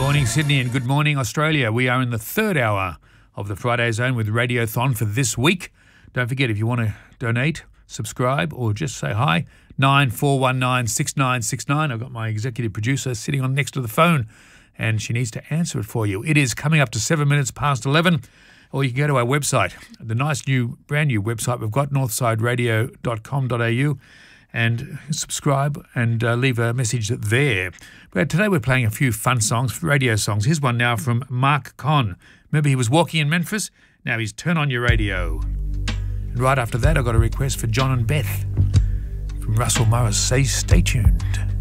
morning, Sydney, and good morning, Australia. We are in the third hour of the Friday Zone with Radiothon for this week. Don't forget, if you want to donate, subscribe, or just say hi, 94196969. I've got my executive producer sitting on next to the phone, and she needs to answer it for you. It is coming up to 7 minutes past 11, or you can go to our website, the nice brand new website we've got, northsideradio.com.au, and subscribe and leave a message there. But today we're playing a few fun songs, radio songs. Here's one now from Mark Conn. Remember, he was walking in Memphis? Now he's Turn On Your Radio. And right after that, I got a request for John and Beth from Russell Morris. Say, stay tuned.